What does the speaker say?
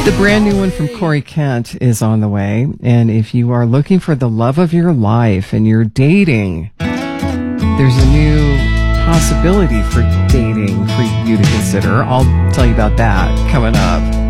The brand new one from Corey Kent is on the way. And if you are looking for the love of your life and you're dating, there's a new possibility for dating for you to consider. I'll tell you about that coming up.